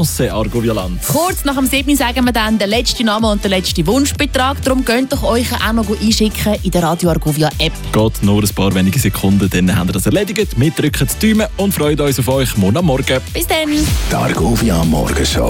Argovia-Land. Kurz nach dem 7. sagen wir dann den letzten Namen und den letzten Wunschbetrag. Darum könnt ihr euch auch noch einschicken in der Radio Argovia App. Geht nur ein paar wenige Sekunden, dann haben wir das erledigt. Wir drücken die Daumen und freuen uns auf euch morgen am Morgen. Bis dann. Die Argovia Morgenshow.